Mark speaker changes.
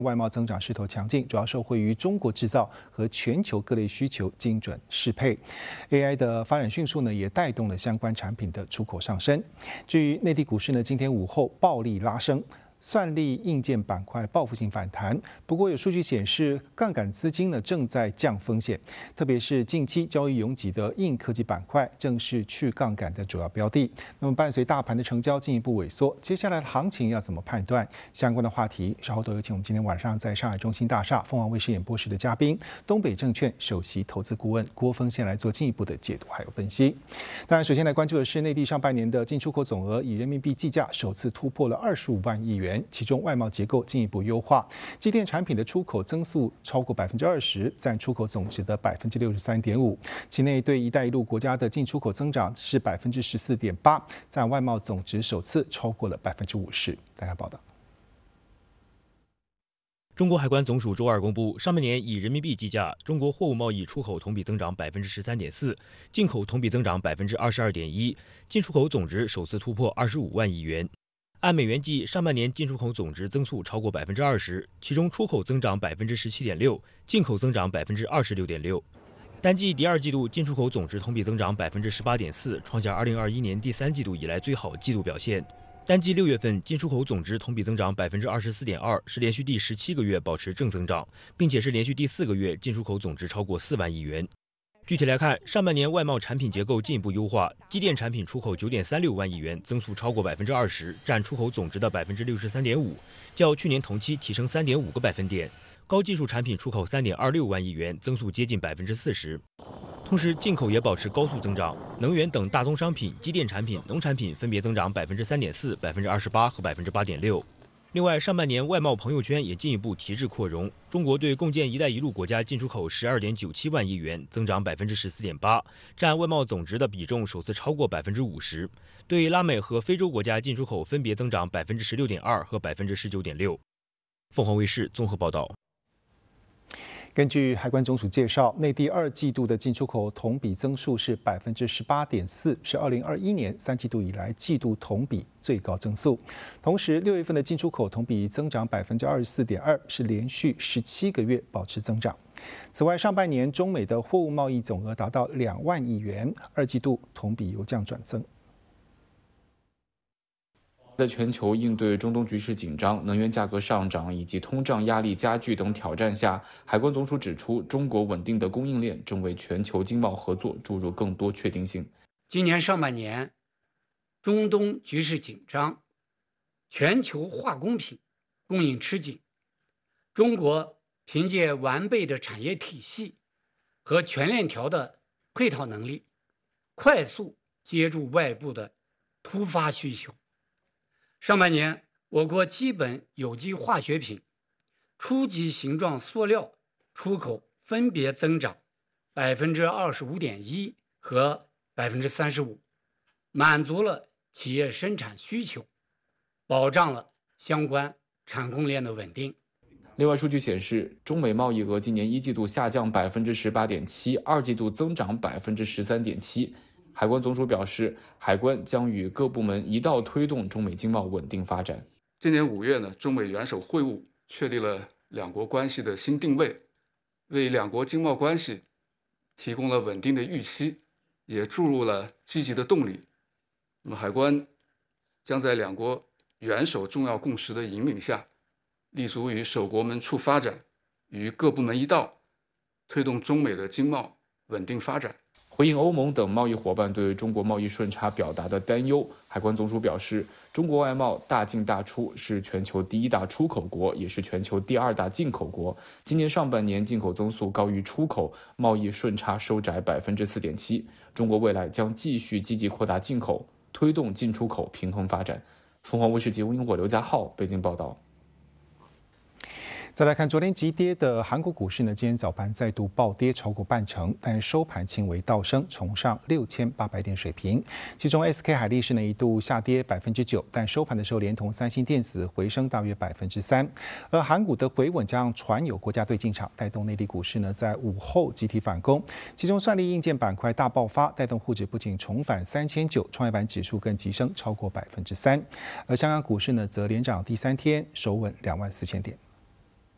Speaker 1: 外贸增长势头强劲，主要受惠于中国制造和全球各类需求精准适配。AI 的发展迅速呢，也带动了相关产品的出口上升。至于内地股市呢，今天午后暴力拉升。算力硬件板块报复性反弹，不过有数据显示，杠杆资金呢正在降风险，特别是近期交易拥挤的硬科技板块，正是去杠杆的主要标的。那么伴随大盘的成交进一步萎缩，接下来的行情要怎么判断？相关的话题稍后都有请我们今天晚上在上海中心大厦凤凰卫视演播室的嘉宾，东北证券首席投资顾问郭峰先来做进一步的解读还有分析。当然，首先来关注的是内地上半年的进出口总额以人民币计价，首次突破了25万亿元。其中外贸结构进一步优化，机电产品的出口增速超过20%，占出口总值的63.5%。期内对“一带一路”国家的进出口增长是14.8%，占外贸总值首次超过了50%。大家报道。
Speaker 2: 中国海关总署周二公布，上半年以人民币计价，中国货物贸易出口同比增长13.4%，进口同比增长22.1%，进出口总值首次突破25万亿元。按美元计，上半年进出口总值增速超过20%，其中出口增长17.6%，进口增长26.6%。单计第二季度进出口总值同比增长18.4%，创下2021年第三季度以来最好季度表现。单计6月份进出口总值同比增长24.2%，是连续第17个月保持正增长，并且是连续第4个月进出口总值超过4万亿元。具体来看，上半年外贸产品结构进一步优化，机电产品出口9.36万亿元，增速超过20%，占出口总值的63.5%，较去年同期提升3.5个百分点。高技术产品出口3.26万亿元，增速接近40%。同时，进口也保持高速增长，能源等大宗商品、机电产品、农产品分别增长3.4%、28%和8.6%。另外，上半年外贸朋友圈也进一步提质扩容。中国对共建“一带一路”国家进出口12.97万亿元，增长14.8%，占外贸总值的比重首次超过50%。对拉美和非洲国家进出口分别增长16.2%和19.6%。凤凰卫视综合报道。
Speaker 1: 根据海关总署介绍，内地2季度的进出口同比增速是18.4%，是2021年3季度以来季度同比最高增速。同时，6月份的进出口同比增长24.2%，是连续17个月保持增长。此外，上半年中美的货物贸易总额达到2万亿元，2季度同比由降转增。
Speaker 3: 在全球应对中东局势紧张、能源价格上涨以及通胀压力加剧等挑战下，海关总署指出，中国稳定的供应链正为全球经贸合作注入更多确定性。
Speaker 4: 今年上半年，中东局势紧张，全球化工品供应吃紧，中国凭借完备的产业体系和全链条的配套能力，快速接住外部的突发需求。上半年，我国基本有机化学品、初级形状塑料出口分别增长25.1%和35%，满足了企业生产需求，保障了相关产供链的稳定。
Speaker 3: 另外，数据显示，中美贸易额今年1季度下降18.7%， 2季度增长13.7%。海关总署表示，海关将与各部门一道推动中美经贸稳定发展。
Speaker 5: 今年5月呢，中美元首会晤确立了两国关系的新定位，为两国经贸关系提供了稳定的预期，也注入了积极的动力。那么，海关将在两国元首重要共识的引领下，立足于守国门促发展，与各部门一道推动中美的经贸稳定发展。
Speaker 3: 回应欧盟等贸易伙伴对中国贸易顺差表达的担忧，海关总署表示，中国外贸大进大出，是全球第1大出口国，也是全球第2大进口国。今年上半年进口增速高于出口，贸易顺差收窄4.7%。中国未来将继续积极扩大进口，推动进出口平衡发展。凤凰卫视节目英国刘家浩北京报道。
Speaker 1: 再来看昨天急跌的韩国股市呢，今天早盘再度暴跌超过半成，但收盘轻微倒升，重上6800点水平。其中 SK 海力士呢一度下跌9%，但收盘的时候连同三星电子回升大约3%。而韩股的回稳加上传有国家队进场，带动内地股市呢在午后集体反攻。其中算力硬件板块大爆发，带动沪指不仅重返3900，创业板指数更急升超过3%。而香港股市呢则连涨第3天，守稳24000点。